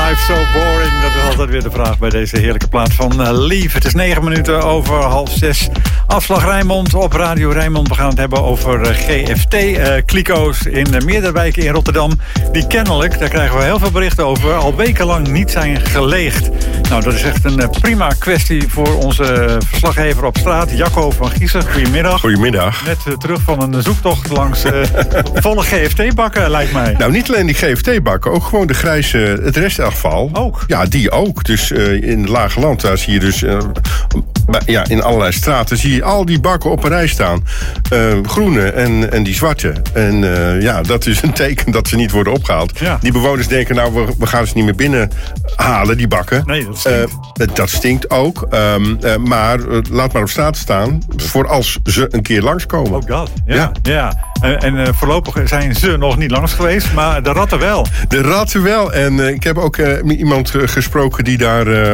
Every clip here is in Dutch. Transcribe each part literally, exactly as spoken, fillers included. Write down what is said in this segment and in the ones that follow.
life so boring? Dat is altijd weer de vraag bij deze heerlijke plaat van uh, Lief. Het is negen minuten over half zes. Afslag Rijnmond op Radio Rijnmond. We gaan het hebben over uh, G F T-kliko's uh, in uh, meerdere wijken in Rotterdam. Die kennelijk, daar krijgen we heel veel berichten over, al wekenlang niet zijn geleegd. Nou, dat is echt een uh, prima kwestie voor onze verslaggever op straat, Jacco van Giezen. Goedemiddag. Goedemiddag. Net uh, terug van een zoektocht langs uh, volle G F T-bakken, lijkt mij. Nou, niet alleen die G F T-bakken, ook gewoon de grijze, het restafval. Ook? Ja, die ook. Dus uh, in het Lage Land, daar zie je dus uh, ja, in allerlei straten zie je al die bakken op een rij staan. Uh, groene en, en die zwarte. En uh, ja, dat is een teken dat ze niet worden opgehaald. Ja. Die bewoners denken, nou, we, we gaan ze niet meer binnenhalen, die bakken. Nee, dat stinkt. Uh, dat stinkt ook. Um, uh, maar uh, laat maar op straat staan voor als ze een keer langskomen. Oh god, ja. ja. ja. En, en uh, voorlopig zijn ze nog niet langs geweest, maar de ratten wel. De ratten wel. En uh, ik heb ook uh, iemand uh, gesproken die daar uh,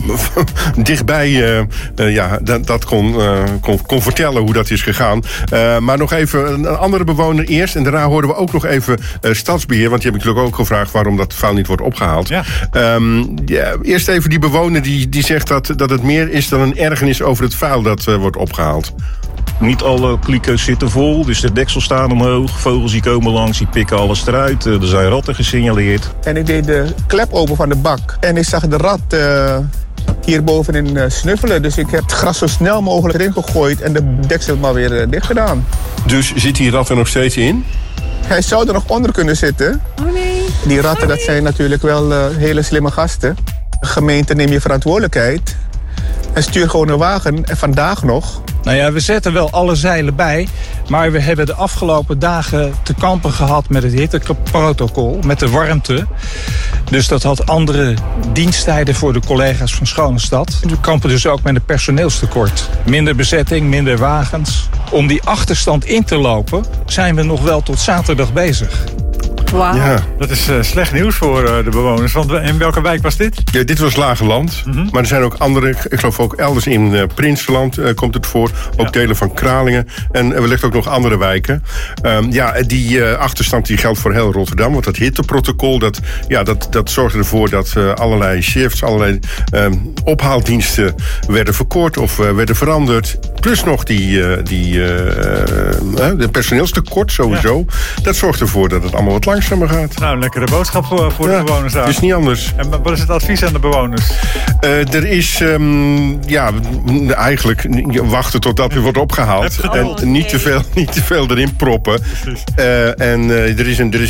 dichtbij uh, uh, ja, dat, dat kon, uh, kon, kon vertellen hoe dat is gegaan. Uh, maar nog even een andere bewoner eerst. En daarna hoorden we ook nog even uh, Stadsbeheer. Want die heb ik natuurlijk ook gevraagd waarom dat vuil niet wordt opgehaald. Ja. Um, ja, eerst even die bewoner die, die zegt dat, dat het meer is dan een ergernis over het vuil dat uh, wordt opgehaald. Niet alle kliko's zitten vol, dus de deksel staat omhoog. Vogels die komen langs, die pikken alles eruit. Er zijn ratten gesignaleerd. En ik deed de klep open van de bak. En ik zag de rat uh, hier bovenin uh, snuffelen. Dus ik heb het gras zo snel mogelijk erin gegooid en de deksel maar weer uh, dicht gedaan. Dus zit die rat er nog steeds in? Hij zou er nog onder kunnen zitten. Oh nee. Die ratten, dat zijn natuurlijk wel uh, hele slimme gasten. De gemeente neem je verantwoordelijkheid. En stuur gewoon een wagen. En vandaag nog. Nou ja, we zetten wel alle zeilen bij. Maar we hebben de afgelopen dagen te kampen gehad met het hitteprotocol. Met de warmte. Dus dat had andere diensttijden voor de collega's van Schone Stad. We kampen dus ook met een personeelstekort. Minder bezetting, minder wagens. Om die achterstand in te lopen zijn we nog wel tot zaterdag bezig. Wow. Ja. Dat is uh, slecht nieuws voor uh, de bewoners. Want in welke wijk was dit? Ja, dit was Lage Land. Mm-hmm. Maar er zijn ook andere, ik geloof ook elders in uh, Prinsenland uh, komt het voor. Ook ja. delen van Kralingen. En uh, wellicht ook nog andere wijken. Um, ja, die uh, achterstand die geldt voor heel Rotterdam. Want dat hitteprotocol, dat, ja, dat, dat zorgde ervoor dat uh, allerlei shifts, allerlei um, ophaaldiensten werden verkort of uh, werden veranderd. Plus nog die, uh, die uh, uh, de personeelstekort sowieso. Ja. Dat zorgt ervoor dat het allemaal wat langer gaat. Nou, een lekkere boodschap voor, voor ja, de bewoners daar. Het is niet anders. En wat is het advies aan de bewoners? Uh, er is, um, ja, eigenlijk wachten totdat er wordt opgehaald. En oh, niet, te veel, niet te veel erin proppen. Uh, en uh, er is een, er is